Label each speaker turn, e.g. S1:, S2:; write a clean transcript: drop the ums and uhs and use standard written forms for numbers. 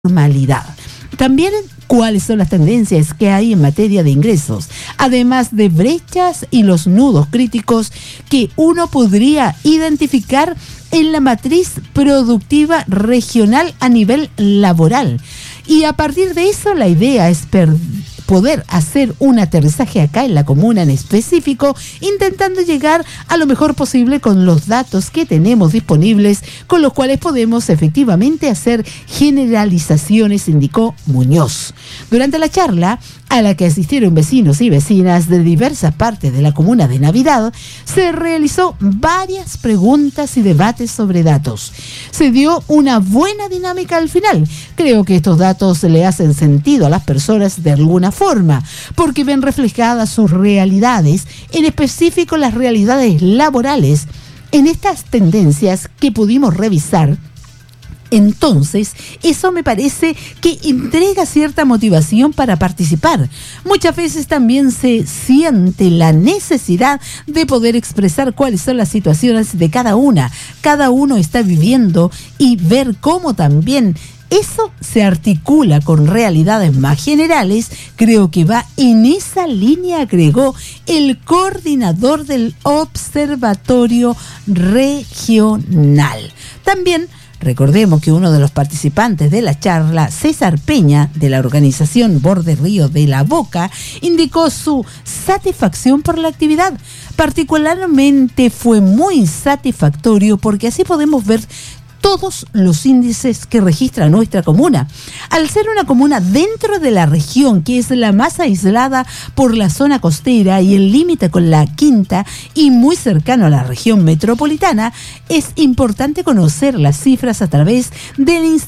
S1: normalidad. También cuáles son las tendencias que hay en materia de ingresos, además de brechas y los nudos críticos que uno podría identificar en la matriz productiva regional a nivel laboral. Y a partir de eso la idea es poder hacer un aterrizaje acá en la comuna en específico, intentando llegar a lo mejor posible con los datos que tenemos disponibles, con los cuales podemos efectivamente hacer generalizaciones, indicó Muñoz. Durante la charla, a la que asistieron vecinos y vecinas de diversas partes de la comuna de Navidad, se realizó varias preguntas y debates sobre datos. Se dio una buena dinámica al final. Creo que estos datos le hacen sentido a las personas de alguna forma, porque ven reflejadas sus realidades, en específico las realidades laborales, en estas tendencias que pudimos revisar. Entonces, eso me parece que entrega cierta motivación para participar. Muchas veces también se siente la necesidad de poder expresar cuáles son las situaciones de cada una. Cada uno está viviendo y ver cómo también eso se articula con realidades más generales. Creo que va en esa línea, agregó el coordinador del Observatorio Regional. También recordemos que uno de los participantes de la charla, César Peña, de la organización Borde Río de la Boca, indicó su satisfacción por la actividad. Particularmente fue muy satisfactorio porque así podemos ver todos los índices que registra nuestra comuna. Al ser una comuna dentro de la región, que es la más aislada por la zona costera y el límite con la Quinta y muy cercano a la región metropolitana, es importante conocer las cifras a través del